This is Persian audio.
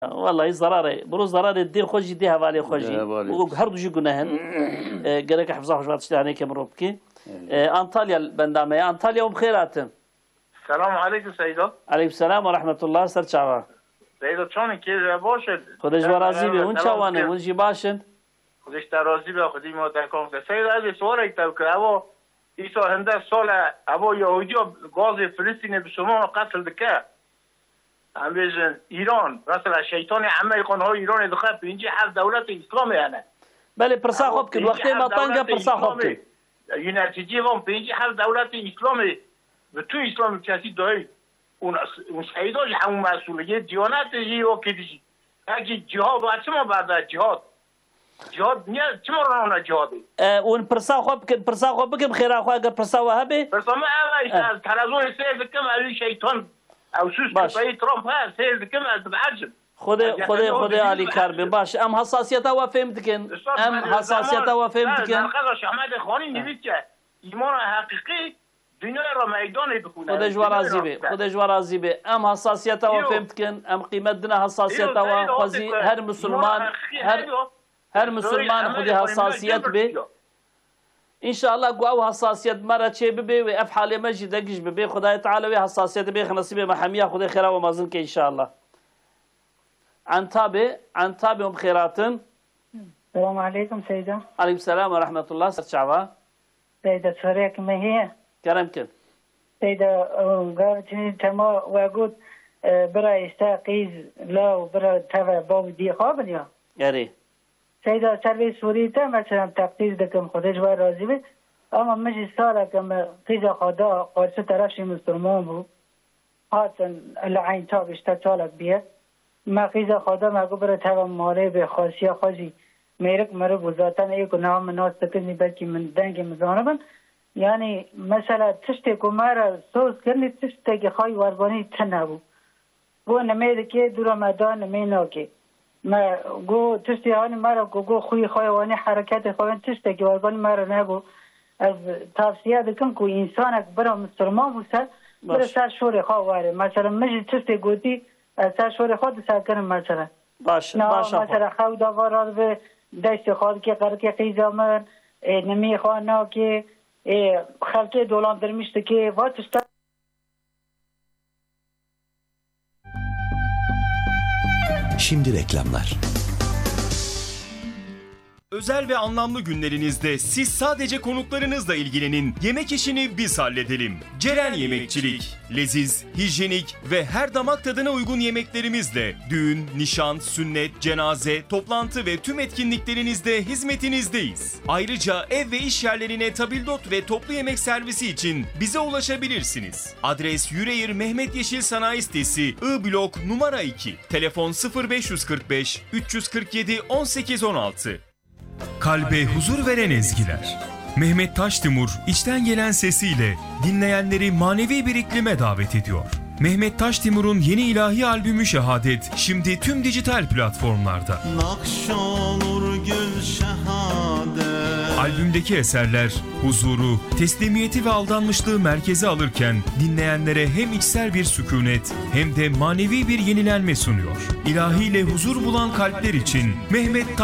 والله ضرر بروز ضرر الدين خوجي دي حوالي خوجي وهردو جي جناهن قالك حفظه وشوات اشتهاني كمروبكي أنطاليا البندامية أنطاليا وبخيراتن. السلام عليكم سيدو. عليكم السلام ورحمة الله. سرچاوا سيدو شلونك كيف باشد؟ خودش ورازی به اون چوانه ونجی باشن. خودش ترازی به خودی متکام که سید از سوال ایتاب که اوا ایسا هنده سال اوا یهودی گاز فلسطین به شما قتل دکه. هم بیشن ایران مثلا شیطان عمل قانون ایران دخل پنجی حل دولت اسلامی هنه. بله پرسا خوب کن وقتی ما تنگه پرسا خوب کن. یونیتی وام پنجی حل دولت اسلامی به تو اسلامی کسی دایی. اون سیداش همون مسئولیت دیانت و کدیشی. اگه جهاد و چه ما بعد جهاد نیا چه ما راه جهادی. اون پرسا خوب بکن خیره خواه اگر پرسا وهبه. پرسا ما اول تلازون سیر دکم علی شیطان او سوس که ترامپ هست سیر دکم از بعجم. خود علی کربن باش ام حساسیت ها فهمت کن ام حساسیت ها فهمت کن. خلاص احمد خانی نوشت که ایمان حقیقی دنیا را میدان بکنه. خودش ورازی به ام حساسیت ها فهمت کن ام قیمت دنا حساسیت ها خوزی هر مسلمان خودی حساسیت به انشاءالله قو حساسیت مرا چه ببی و افعال مجد دقیش ببی خدای تعالی و حساسیت به خنصیب محمیه خدای خیره و مازن که انشاءالله عنتابه بخيراتن. السلام عليكم سيدة. عليكم السلام ورحمة الله. سرچاوا سيدة سوريك ما هي كرمكن سيدة قالت تما وقود برا استاقيز لا وبرا تبع باب دي خابن يا ياري سيدة سروي سوريتا مثلا تقدير دكم خودش و راضي بي اما مجي سالة كم قيزة خدا قارسة طرفشي مسلمان بو هاتن العين تاب اشتالك بيه ما قیزا خدا مگو برای تبا ماله به خاصیه خوزی میرک مرو بزاتن ایکو نام ناس تکنی بلکی من دنگ مزانبن یعنی مثلا تشتی که مرا سوز کرنی تشتی که خواهی وربانی تنبو گو نمید که دورا مدان نمینا که ما گو تشتی هانی مرا گو خوی خواهی وانی حرکت خواهی تشتی که وربانی مرا نبو از تفسیه دکم که انسانک برا مسلمان بوسد برا سر شور خواه واره مثلا مجی تشتی گوتی سر شور خود سرکنم مثلا باشه مثلا خود داوار به دست خود که قرار که قیزامن نمی خوانا که خلقه دولان درمیشته که واتش Şimdi reklamlar. Özel ve anlamlı günlerinizde siz sadece konuklarınızla ilgilenin, yemek işini biz halledelim. Ceren Yemekçilik, leziz, hijyenik ve her damak tadına uygun yemeklerimizle düğün, nişan, sünnet, cenaze, toplantı ve tüm etkinliklerinizde hizmetinizdeyiz. Ayrıca ev ve iş yerlerine tabildot ve toplu yemek servisi için bize ulaşabilirsiniz. Adres Yüreğir Mehmet Yeşil Sanayi Sitesi, I Blok numara 2. Telefon 0545 347 1816. Kalbe huzur veren ezgiler. Mehmet Taştimur içten gelen sesiyle dinleyenleri manevi bir iklime davet ediyor. Mehmet Taştimur'un yeni ilahi albümü Şehadet şimdi tüm dijital platformlarda. Nakşolur gül şehadet. Albümdeki eserler huzuru, teslimiyeti ve aldanmışlığı merkeze alırken dinleyenlere hem içsel bir sükunet hem de manevi bir yenilenme sunuyor. İlahiyle huzur bulan kalpler için Mehmet